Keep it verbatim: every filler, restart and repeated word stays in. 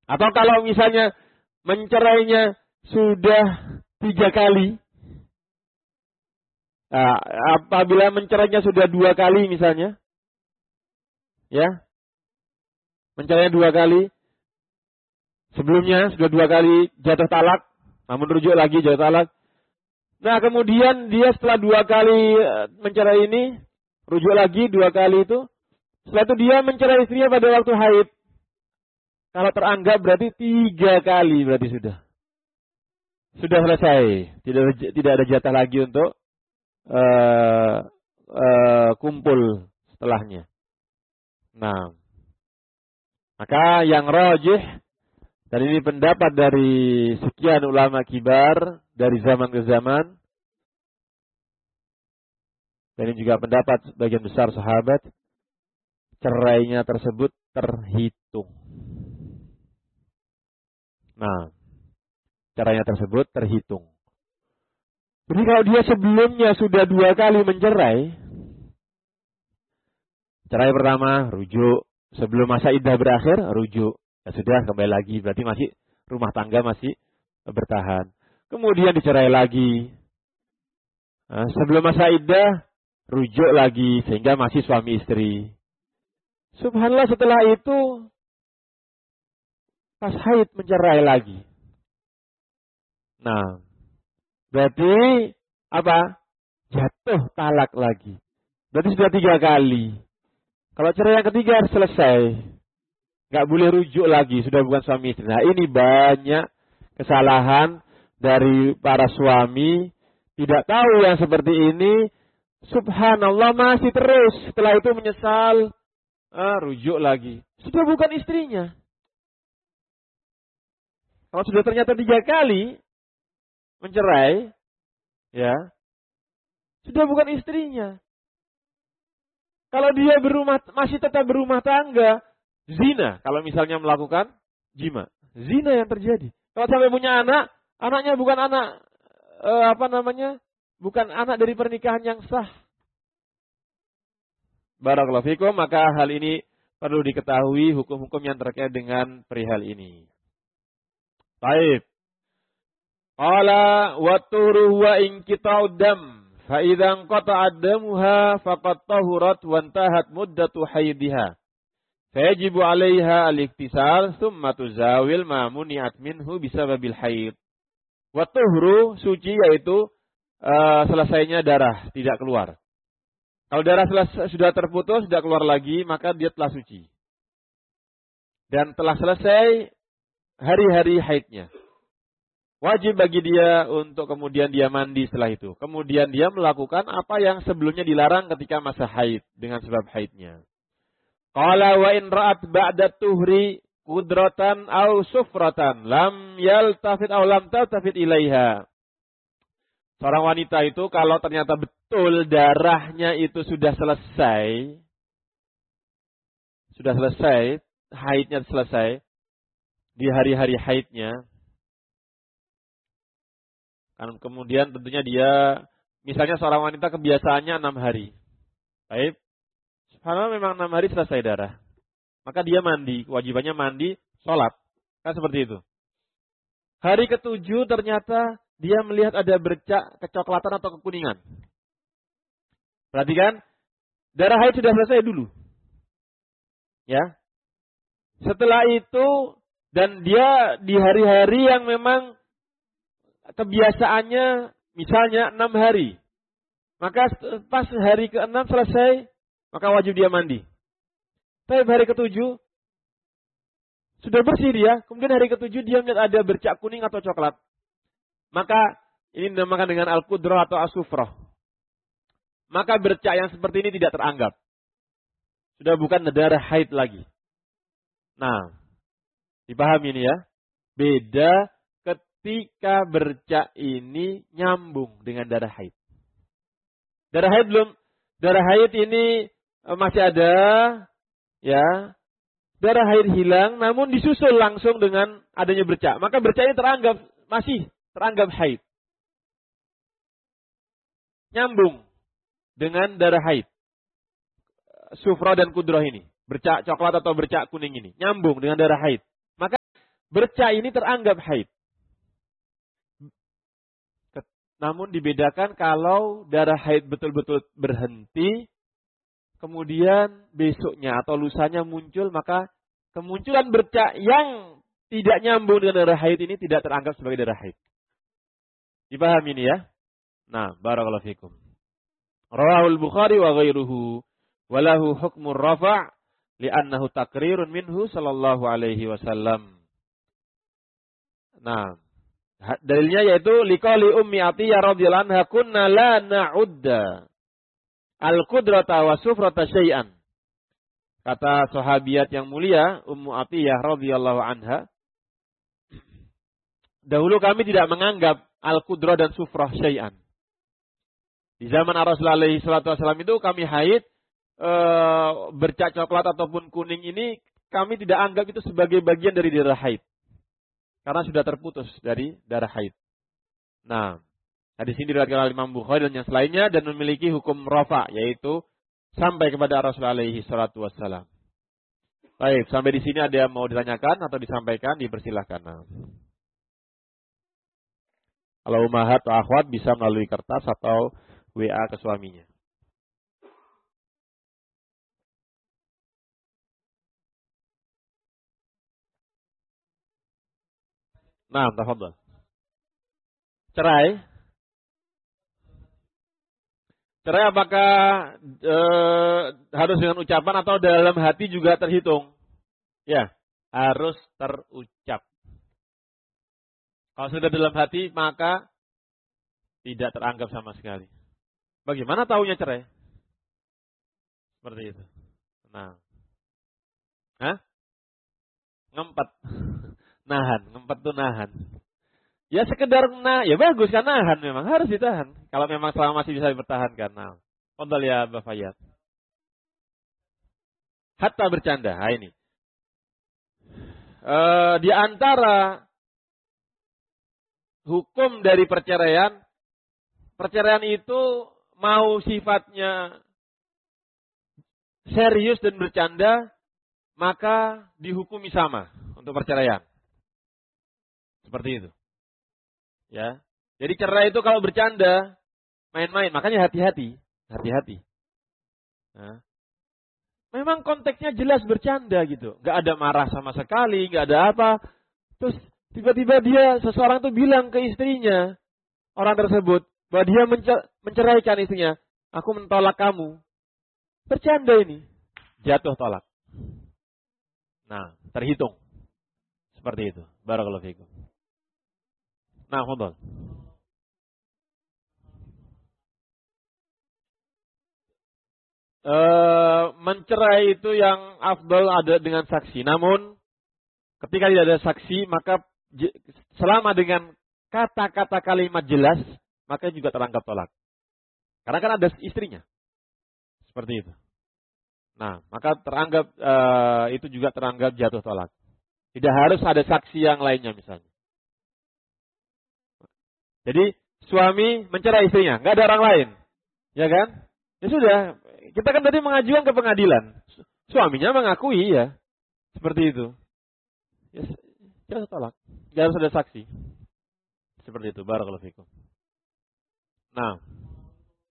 Atau kalau misalnya mencerainya sudah tiga kali, nah, apabila mencerainya sudah dua kali misalnya, ya, mencerainya dua kali, sebelumnya sudah dua kali jatuh talak, namun rujuk lagi jatuh talak. Nah kemudian dia setelah dua kali mencerai ini, rujuk lagi dua kali itu, setelah itu dia mencerai istrinya pada waktu haid. Kalau teranggap berarti tiga kali berarti sudah. Sudah selesai. Tidak, tidak ada jatah lagi untuk uh, uh, kumpul setelahnya. Nah, maka yang rajih, dan ini pendapat dari sekian ulama kibar dari zaman ke zaman, dan ini juga pendapat sebagian besar sahabat, cerainya tersebut terhitung. Nah, caranya tersebut terhitung. Jadi kalau dia sebelumnya sudah dua kali mencerai, cerai pertama, rujuk. Sebelum masa iddah berakhir, rujuk. Ya sudah, kembali lagi. Berarti masih rumah tangga masih bertahan. Kemudian dicerai lagi. Nah, sebelum masa iddah, rujuk lagi. Sehingga masih suami istri. Subhanallah, setelah itu, pas haid mencerai lagi. Nah, berarti apa? Jatuh talak lagi. Berarti sudah tiga kali. Kalau cerai yang ketiga harus selesai. Nggak boleh rujuk lagi, sudah bukan suami istri. Nah ini banyak kesalahan dari para suami. Tidak tahu yang seperti ini. Subhanallah masih terus. Setelah itu menyesal. Ah, rujuk lagi. Sudah bukan istrinya. Kalau sudah ternyata tiga kali mencerai, ya, sudah bukan istrinya. Kalau dia berumah, masih tetap berumah tangga, zina. Kalau misalnya melakukan jima, zina yang terjadi. Kalau sampai punya anak, anaknya bukan anak, eh, apa namanya, bukan anak dari pernikahan yang sah. Barakallahu fikum, maka hal ini perlu diketahui hukum-hukum yang terkait dengan perihal ini. Baik. Qala wa tuhru wa inqita'ud dam fa idza qata'a damuha faqad tahurat wa intahat muddatu haidha fa yajibu 'alaiha al-iktisal thumma tuzawil ma muni'at minhu bisababil haid. Wa tuhru suci yaitu uh, selesainya darah tidak keluar. Kalau darah selesai, sudah terputus tidak keluar lagi maka dia telah suci. Dan telah selesai hari-hari haidnya. Wajib bagi dia untuk kemudian dia mandi setelah itu. Kemudian dia melakukan apa yang sebelumnya dilarang ketika masa haid dengan sebab haidnya. Qala wa in ra'at ba'da tuhri qudratan aw sufratan lam yaltafit aw lam taltafit ilaiha. Seorang wanita itu kalau ternyata betul darahnya itu sudah selesai, sudah selesai, haidnya selesai di hari-hari haidnya. Kan kemudian tentunya dia, misalnya seorang wanita kebiasaannya enam hari. Baik. Subhanallah memang enam hari selesai darah. Maka dia mandi, kewajibannya mandi, sholat. Kan seperti itu. Hari ketujuh ternyata dia melihat ada bercak kecoklatan atau kekuningan. Perhatikan, darah haid sudah selesai dulu. Ya. Setelah itu, dan dia di hari-hari yang memang kebiasaannya misalnya enam hari. Maka pas hari keenam selesai, maka wajib dia mandi. Tapi hari ketujuh, sudah bersih dia, kemudian hari ketujuh dia melihat ada bercak kuning atau coklat. Maka ini dinamakan dengan al-qudrah atau as-sufrah. Maka bercak yang seperti ini tidak teranggap. Sudah bukan darah haid lagi. Nah, dipahami ini ya. Beda ketika bercak ini nyambung dengan darah haid. Darah haid belum, darah haid ini masih ada, ya. Darah haid hilang, namun disusul langsung dengan adanya bercak. Maka bercak ini teranggap, masih teranggap haid. Nyambung dengan darah haid. Sufra dan kudroh ini. Bercak coklat atau bercak kuning ini. Nyambung dengan darah haid. Maka bercak ini teranggap haid. Namun dibedakan kalau darah haid betul-betul berhenti, kemudian besoknya atau lusanya muncul, maka kemunculan bercak yang tidak nyambung dengan darah haid ini tidak teranggap sebagai darah haid. Dipahami ini ya? Nah, barakallahu fikum. Rawahul Bukhari wa ghairuhu walahu hukmur rafa' li'annahu taqrirun minhu sallallahu alaihi wasallam. Nah, dalilnya yaitu liqauli ummi Atiyah radhiyallahu anha kunna la na'udda al-qudrata wa sufrata syai'an. Kata sahabiat yang mulia Ummu Atiyah radhiyallahu anha, dahulu kami tidak menganggap al-qudrah dan sufrah syai'an. Di zaman Rasulullah alaihi salatu wasallam itu kami haid e, bercak coklat ataupun kuning ini kami tidak anggap itu sebagai bagian dari darah haid. Karena sudah terputus dari darah haid. Nah, hadis ini diriwayatkan oleh Imam Bukhari dan yang selainnya dan memiliki hukum rafa, yaitu sampai kepada Rasulullah alaihi salatu wassalam. Baik, sampai di sini ada yang mau ditanyakan atau disampaikan, dipersilahkan. Nah. Kalau umahat atau akhwat bisa melalui kertas atau W A ke suaminya. Nah, tafadhol. Cerai. Cerai apakah e, harus dengan ucapan atau dalam hati juga terhitung? Ya, harus terucap. Kalau sudah dalam hati maka tidak teranggap sama sekali. Bagaimana tahunya cerai? Seperti itu. Nah. Hah? Ngempet. Nahan, ngempet tuh nahan. Ya sekedar nah, ya bagus kan nahan memang harus ditahan. Kalau memang selama masih bisa dipertahankan. Nah, qadal ya Mbak Fayyad. Hatta bercanda, nah ini. E, di antara hukum dari perceraian, perceraian itu mau sifatnya serius dan bercanda, maka dihukumi sama untuk perceraian. Seperti itu. Ya. Jadi cerai itu kalau bercanda, main-main, makanya hati-hati, hati-hati. Nah. Memang konteksnya jelas bercanda gitu, nggak ada marah sama sekali, nggak ada apa. Terus tiba-tiba dia seseorang tuh bilang ke istrinya, orang tersebut, bahwa dia menceraikan istrinya, aku mentolak kamu. Bercanda ini, jatuh tolak. Nah, terhitung. Seperti itu. Barakallahu fiikum. Nah, fadhal. E, mencerai itu yang afdal ada dengan saksi. Namun, ketika tidak ada saksi, maka selama dengan kata-kata kalimat jelas, maka juga teranggap tolak. Karena kan ada istrinya. Seperti itu. Nah, maka teranggap e, itu juga teranggap jatuh tolak. Tidak harus ada saksi yang lainnya misalnya. Jadi suami mencerai istrinya, nggak ada orang lain, ya kan? Ya sudah, kita kan tadi mengajukan ke pengadilan. Suaminya mengakui ya, seperti itu. Ya, jatuh tolak. Nggak harus ada saksi. Seperti itu. Barakallahu fikum. Nah.